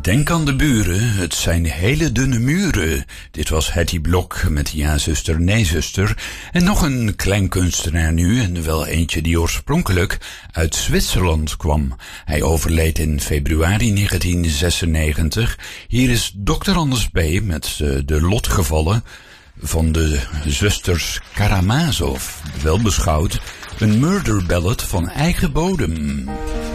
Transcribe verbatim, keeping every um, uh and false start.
Denk aan de buren, het zijn hele dunne muren. Dit was Hetty Blok met Ja zuster, nee zuster. En nog een klein kunstenaar nu, en wel eentje die oorspronkelijk uit Zwitserland kwam. Hij overleed in februari negentien zesennegentig. Hier is dokter Anders B. met uh, de lotgevallen van de zusters Karamazov. Wel beschouwd, een murder ballad van eigen bodem.